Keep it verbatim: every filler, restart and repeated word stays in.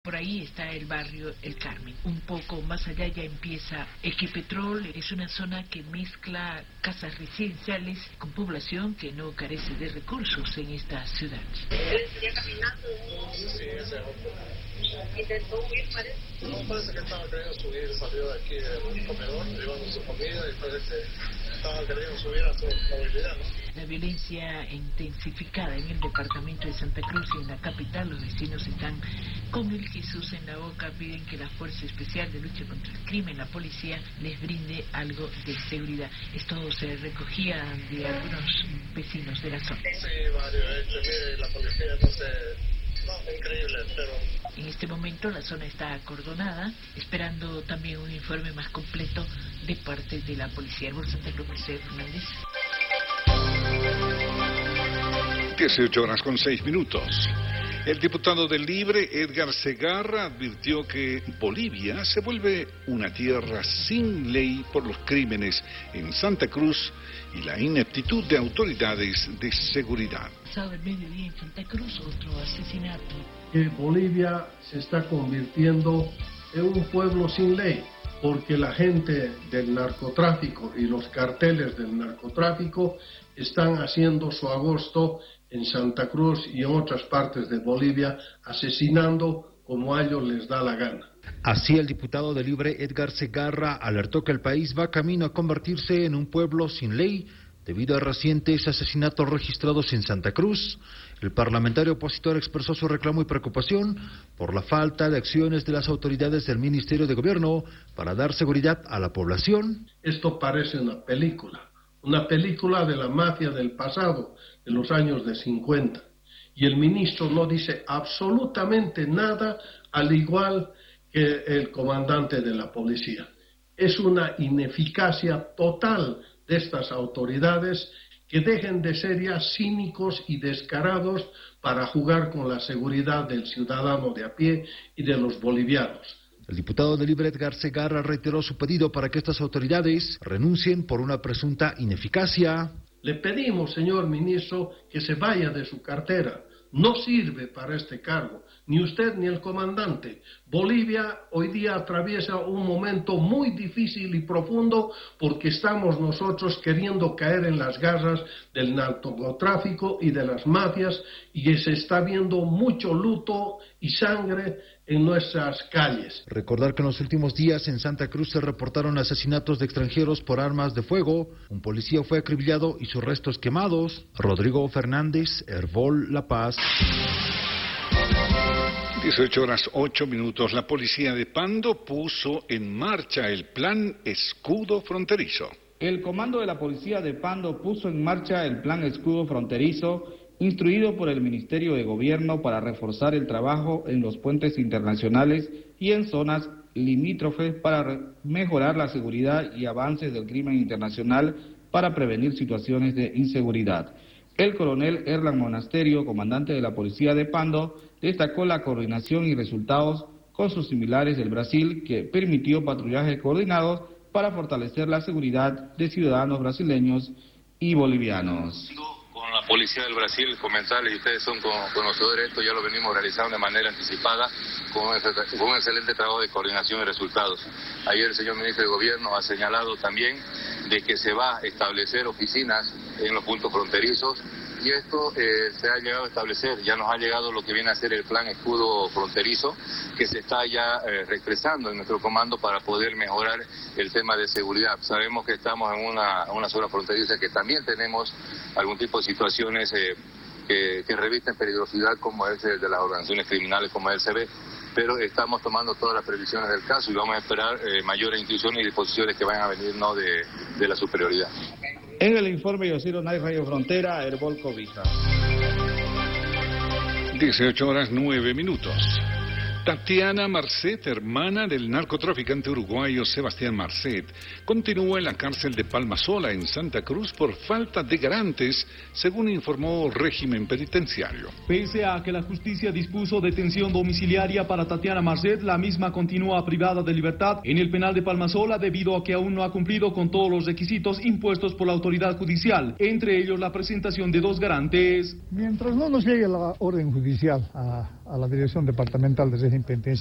Por ahí está el barrio El Carmen. Un poco más allá ya empieza Equipetrol. Es una zona que mezcla casas residenciales con población que no carece de recursos en esta ciudad. ¿Estaría caminando? Sí, ese es otro. ¿Intentó huir, parece? No, parece que estaba queriendo subir, salió de aquí del comedor, llevando su comida y parece que estaba queriendo subir a su movilidad, ¿no? La violencia intensificada en el departamento de Santa Cruz y en la capital. Los vecinos están con el Jesús en la boca, piden que la Fuerza Especial de Lucha contra el Crimen, la policía, les brinde algo de seguridad. Esto se recogía de algunos vecinos de la zona. Sí, varios hechos, mire, la policía no se... No, increíble, pero... En este momento la zona está acordonada, esperando también un informe más completo de parte de la policía. El Santa Cruz, Mercedes Fernández. dieciocho horas con seis minutos. El diputado del Libre, Edgar Segarra, advirtió que Bolivia se vuelve una tierra sin ley por los crímenes en Santa Cruz y la ineptitud de autoridades de seguridad. Sábado al mediodía en Santa Cruz, otro asesinato. Que Bolivia se está convirtiendo en un pueblo sin ley, porque la gente del narcotráfico y los carteles del narcotráfico están haciendo su agosto en Santa Cruz y en otras partes de Bolivia, asesinando como a ellos les da la gana. Así, el diputado del Libre, Edgar Segarra, alertó que el país va camino a convertirse en un pueblo sin ley debido a recientes asesinatos registrados en Santa Cruz. El parlamentario opositor expresó su reclamo y preocupación por la falta de acciones de las autoridades del Ministerio de Gobierno para dar seguridad a la población. Esto parece una película, una película de la mafia del pasado, de los años de cincuenta. Y el ministro no dice absolutamente nada, al igual que el comandante de la policía. Es una ineficacia total de estas autoridades, que dejen de ser ya cínicos y descarados para jugar con la seguridad del ciudadano de a pie y de los bolivianos. El diputado del Libre, Edgar Segarra, reiteró su pedido para que estas autoridades renuncien por una presunta ineficacia. Le pedimos, señor ministro, que se vaya de su cartera. No sirve para este cargo, ni usted ni el comandante. Bolivia hoy día atraviesa un momento muy difícil y profundo porque estamos nosotros queriendo caer en las garras del narcotráfico y de las mafias, y se está viendo mucho luto y sangre en nuestras calles. Recordar que en los últimos días en Santa Cruz se reportaron asesinatos de extranjeros por armas de fuego. Un policía fue acribillado y sus restos quemados. Rodrigo Fernández, Hervol, La Paz. dieciocho horas ocho minutos. La policía de Pando puso en marcha el plan Escudo Fronterizo. El comando de la policía de Pando puso en marcha el plan Escudo Fronterizo, instruido por el Ministerio de Gobierno para reforzar el trabajo en los puentes internacionales y en zonas limítrofes para mejorar la seguridad y avances del crimen internacional para prevenir situaciones de inseguridad. El coronel Erlan Monasterio, comandante de la policía de Pando, destacó la coordinación y resultados con sus similares del Brasil, que permitió patrullajes coordinados para fortalecer la seguridad de ciudadanos brasileños y bolivianos. Con la policía del Brasil, comentarles, y ustedes son conocedores de esto, ya lo venimos realizando de manera anticipada con un, con un excelente trabajo de coordinación y resultados. Ayer el señor ministro de Gobierno ha señalado también de que se va a establecer oficinas en los puntos fronterizos, y esto eh, se ha llegado a establecer, ya nos ha llegado lo que viene a ser el plan Escudo Fronterizo, que se está ya eh, regresando en nuestro comando para poder mejorar el tema de seguridad. Sabemos que estamos en una, una zona fronteriza que también tenemos algún tipo de situaciones eh, que, que revisten peligrosidad, como es el de las organizaciones criminales, como el C B, pero estamos tomando todas las previsiones del caso y vamos a esperar eh, mayores instrucciones y disposiciones que vayan a venir, ¿no?, de, de la superioridad. En el informe Yosiro Nay, Radio Frontera, Herbol Cobija. dieciocho horas nueve minutos. Tatiana Marcet, hermana del narcotraficante uruguayo Sebastián Marcet, continúa en la cárcel de Palmasola, en Santa Cruz, por falta de garantes, según informó el régimen penitenciario. Pese a que la justicia dispuso detención domiciliaria para Tatiana Marcet, la misma continúa privada de libertad en el penal de Palmasola debido a que aún no ha cumplido con todos los requisitos impuestos por la autoridad judicial, entre ellos la presentación de dos garantes. Mientras no nos llegue la orden judicial a a la Dirección Departamental de Régimen Penitenciario